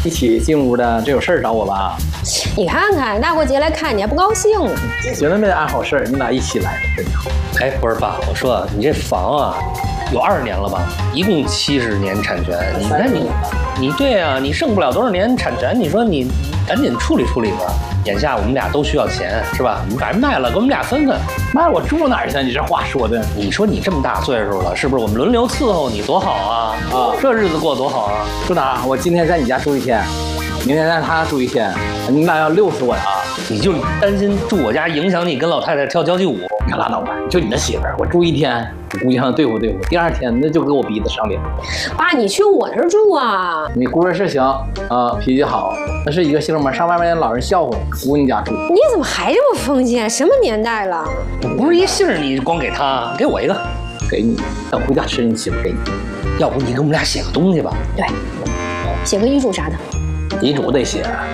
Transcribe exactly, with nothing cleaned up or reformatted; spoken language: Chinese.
一起进屋的，这有事儿找我吧？ 你看看大过节来看你还不高兴呢？ 觉得没安好事儿，你俩一起来的，真好。 哎，不是爸，我说你这房啊，有二十年了吧？一共七十年产权，你看你，你对啊，你剩不了多少年产权，你说你赶紧处理处理吧。眼下我们俩都需要钱，是吧？你把人卖了，给我们俩分分。 妈，我住哪儿去？你这话说的， 你说你这么大岁数了，是不是我们轮流伺候你多好啊？ 啊， 这日子过多好啊！ 住哪儿？我今天在你家住一天，明天在他住一天，你们俩要溜死我呀！ 你就担心住我家影响你跟老太太跳交际舞？ 你可拉倒吧！就你那媳妇儿，我住一天，我估计还能对付对付，第二天那就给我逼得上脸。 爸，你去我那儿住啊？ 你姑儿是行啊，脾气好，那是一个姓嘛，上外面老人笑话，姑你家住。 你怎么还这么封建？什么年代了？ 不是一姓儿，你光给他，给我一个， 给你，等回家吃你媳妇给你。 要不你给我们俩写个东西吧？ 对，写个遗嘱啥的。 遗嘱得写。